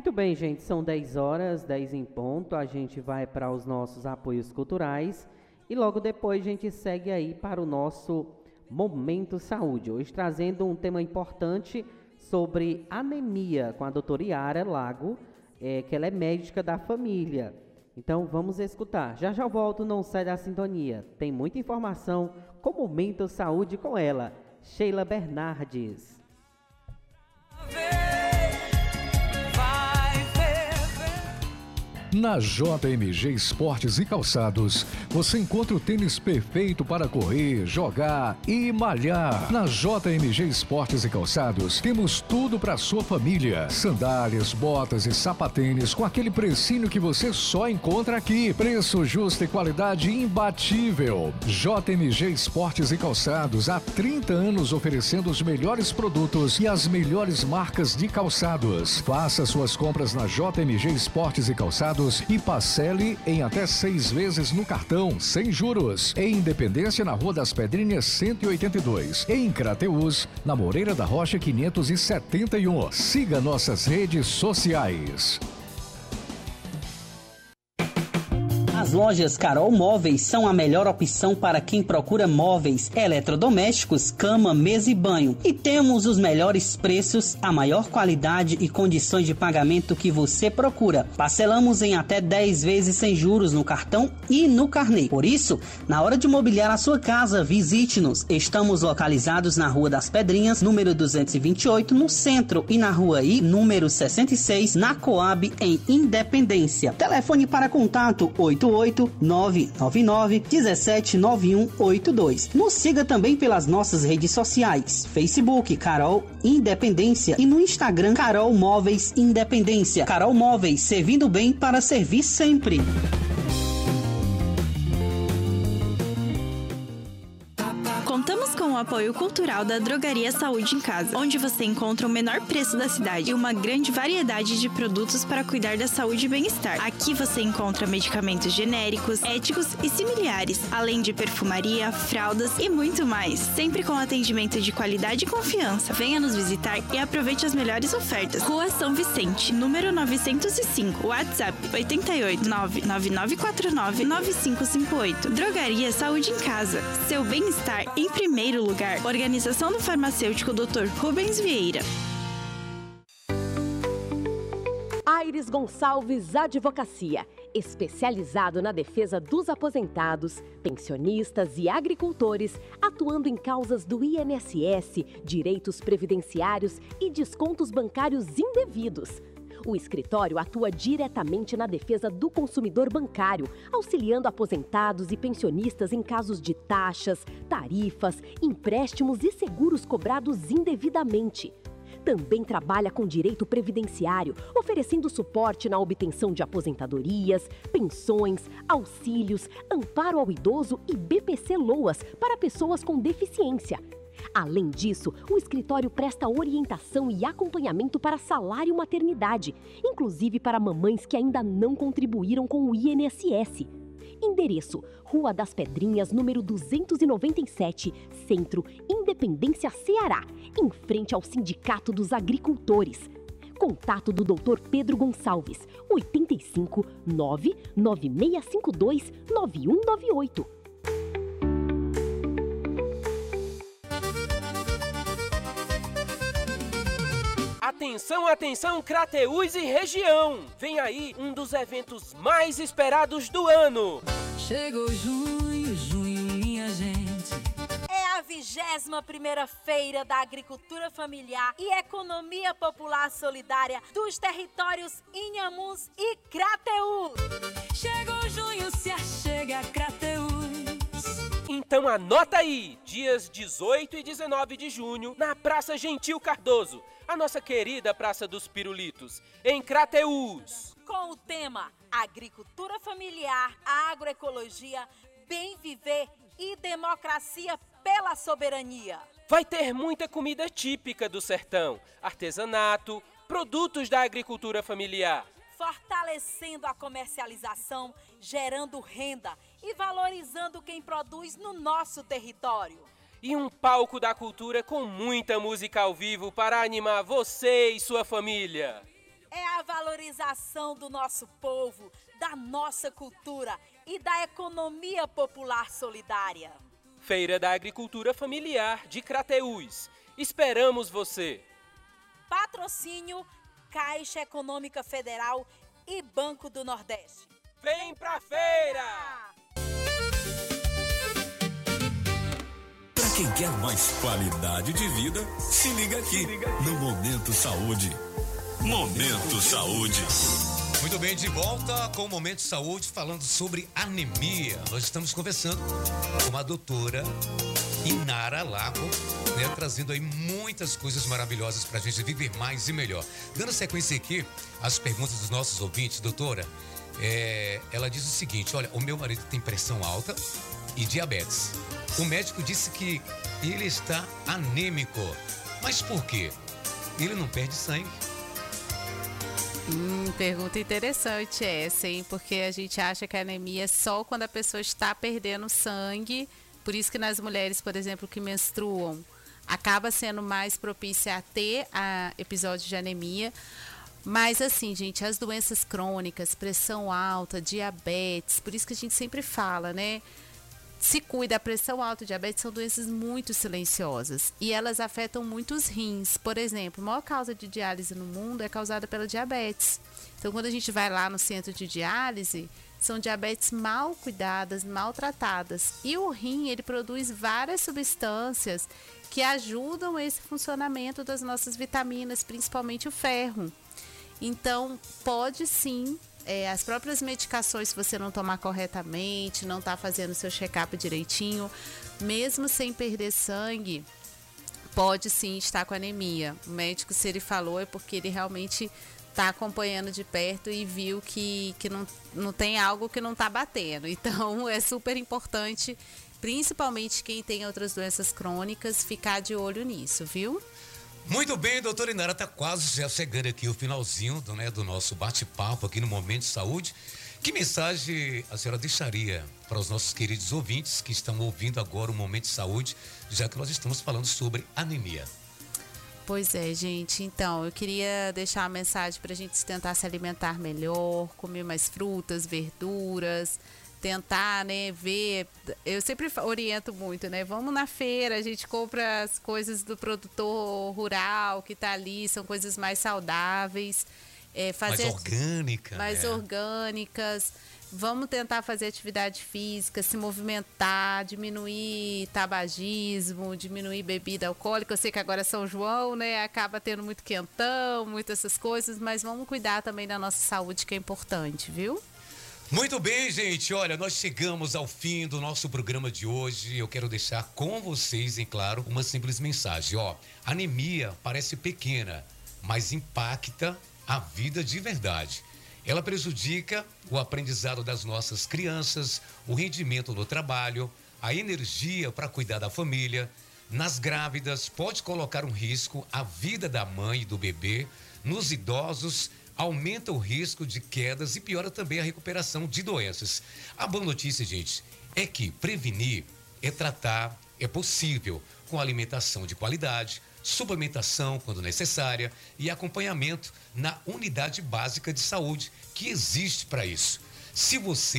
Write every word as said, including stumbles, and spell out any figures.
Muito bem, gente, são dez horas, dez em ponto, a gente vai para os nossos apoios culturais e logo depois a gente segue aí para o nosso Momento Saúde, hoje trazendo um tema importante sobre anemia com a doutora Yara Lago, é, que ela é médica da família. Então vamos escutar, já já volto, não sai da sintonia, tem muita informação com Momento Saúde com ela, Sheila Bernardes. Na J M G Esportes e Calçados, você encontra o tênis perfeito para correr, jogar e malhar. Na J M G Esportes e Calçados, temos tudo para sua família. Sandálias, botas e sapatênis com aquele precinho que você só encontra aqui. Preço justo e qualidade imbatível. J M G Esportes e Calçados, há trinta anos oferecendo os melhores produtos e as melhores marcas de calçados. Faça suas compras na J M G Esportes e Calçados e parcele em até seis vezes no cartão, sem juros. Em Independência, na Rua das Pedrinhas, cento e oitenta e dois. Em Crateús, na Moreira da Rocha, quinhentos e setenta e um. Siga nossas redes sociais. As lojas Carol Móveis são a melhor opção para quem procura móveis, eletrodomésticos, cama, mesa e banho. E temos os melhores preços, a maior qualidade e condições de pagamento que você procura. Parcelamos em até dez vezes sem juros no cartão e no carnê. Por isso, na hora de mobiliar a sua casa, visite-nos. Estamos localizados na Rua das Pedrinhas, número duzentos e vinte e oito, no centro, e na Rua I, número sessenta e seis, na Coab, em Independência. Telefone para contato oito oito nove nove nove um sete nove um oito dois. Nos siga também pelas nossas redes sociais, Facebook Carol Independência e no Instagram Carol Móveis Independência. Carol Móveis, servindo bem para servir sempre. Contamos com o apoio cultural da Drogaria Saúde em Casa, onde você encontra o menor preço da cidade e uma grande variedade de produtos para cuidar da saúde e bem-estar. Aqui você encontra medicamentos genéricos, éticos e similares, além de perfumaria, fraldas e muito mais, sempre com atendimento de qualidade e confiança. Venha nos visitar e aproveite as melhores ofertas. Rua São Vicente, número novecentos e cinco, WhatsApp oito oito nove nove nove quatro nove nove cinco cinco oito. Drogaria Saúde em Casa, seu bem-estar em primeiro lugar. Organização do farmacêutico doutor Rubens Vieira. Aires Gonçalves Advocacia, especializado na defesa dos aposentados, pensionistas e agricultores, atuando em causas do I N S S, direitos previdenciários e descontos bancários indevidos. O escritório atua diretamente na defesa do consumidor bancário, auxiliando aposentados e pensionistas em casos de taxas, tarifas, empréstimos e seguros cobrados indevidamente. Também trabalha com direito previdenciário, oferecendo suporte na obtenção de aposentadorias, pensões, auxílios, amparo ao idoso e B P C-Loas para pessoas com deficiência. Além disso, o escritório presta orientação e acompanhamento para salário maternidade, inclusive para mamães que ainda não contribuíram com o I N S S. Endereço: Rua das Pedrinhas, número duzentos e noventa e sete, Centro, Independência, Ceará, em frente ao Sindicato dos Agricultores. Contato do doutor Pedro Gonçalves, oito cinco nove nove seis cinco dois nove um nove oito. Atenção, atenção, Crateús e região! Vem aí um dos eventos mais esperados do ano. Chegou junho, junho, minha gente. É a vigésima primeira Feira da Agricultura Familiar e Economia Popular Solidária dos territórios Inhamuns e Crateús. Chegou junho, se achega Crateús. Então anota aí, dias dezoito e dezenove de junho, na Praça Gentil Cardoso, a nossa querida Praça dos Pirulitos, em Crateús. Com o tema Agricultura Familiar, Agroecologia, Bem Viver e Democracia pela Soberania. Vai ter muita comida típica do sertão, artesanato, produtos da agricultura familiar. Fortalecendo a comercialização, gerando renda e valorizando quem produz no nosso território. E um palco da cultura com muita música ao vivo para animar você e sua família. É a a valorização do nosso povo, da nossa cultura e da economia popular solidária. Feira da Agricultura Familiar de Crateús. Esperamos você! Patrocínio Caixa Econômica Federal e Banco do Nordeste. Vem pra feira! Para quem quer mais qualidade de vida, se liga aqui no Momento Saúde. Momento Saúde. Muito bem, de volta com o Momento Saúde, falando sobre anemia. Nós estamos conversando com a doutora Inara Lago, né, trazendo aí muitas coisas maravilhosas para a gente viver mais e melhor. Dando sequência aqui às perguntas dos nossos ouvintes, doutora, é, ela diz o seguinte: olha, o meu marido tem pressão alta e diabetes. O médico disse que ele está anêmico. Mas por quê? Ele não perde sangue. Hum, pergunta interessante essa, hein? Porque a gente acha que a anemia é só quando a pessoa está perdendo sangue. Por isso que nas mulheres, por exemplo, que menstruam, acaba sendo mais propícia a ter a episódio de anemia. Mas assim, gente, as doenças crônicas, pressão alta, diabetes, por isso que a gente sempre fala, né? Se cuida, a pressão alta e diabetes são doenças muito silenciosas e elas afetam muito os rins. Por exemplo, a maior causa de diálise no mundo é causada pela diabetes. Então, quando a gente vai lá no centro de diálise, são diabetes mal cuidadas, maltratadas. E o rim, ele produz várias substâncias que ajudam esse funcionamento das nossas vitaminas, principalmente o ferro. Então, pode sim... É, as próprias medicações, se você não tomar corretamente, não está fazendo o seu check-up direitinho, mesmo sem perder sangue, pode sim estar com anemia. O médico, se ele falou, é porque ele realmente está acompanhando de perto e viu que, que não, não tem algo que não está batendo. Então, é super importante, principalmente quem tem outras doenças crônicas, ficar de olho nisso, viu? Muito bem, doutora Inara, está quase já chegando aqui o finalzinho do, né, do nosso bate-papo aqui no Momento de Saúde. Que mensagem a senhora deixaria para os nossos queridos ouvintes que estão ouvindo agora o Momento de Saúde, já que nós estamos falando sobre anemia? Pois é, gente. Então, eu queria deixar uma mensagem para a gente tentar se alimentar melhor, comer mais frutas, verduras, tentar, né, ver, eu sempre oriento muito, né, vamos na feira, a gente compra as coisas do produtor rural que tá ali, são coisas mais saudáveis, é, fazer mais orgânicas, mais né? orgânicas, vamos tentar fazer atividade física, se movimentar, diminuir tabagismo, diminuir bebida alcoólica. Eu sei que agora é São João, né, acaba tendo muito quentão, muitas essas coisas, mas vamos cuidar também da nossa saúde, que é importante, viu? Muito bem, gente, olha, nós chegamos ao fim do nosso programa de hoje. Eu quero deixar com vocês, em claro, uma simples mensagem, ó. Anemia parece pequena, mas impacta a vida de verdade. Ela prejudica o aprendizado das nossas crianças, o rendimento no trabalho, a energia para cuidar da família. Nas grávidas, pode colocar um risco à vida da mãe e do bebê. Nos idosos, aumenta o risco de quedas e piora também a recuperação de doenças. A boa notícia, gente, é que prevenir é tratar, é possível, com alimentação de qualidade, suplementação quando necessária e acompanhamento na unidade básica de saúde que existe para isso. Se você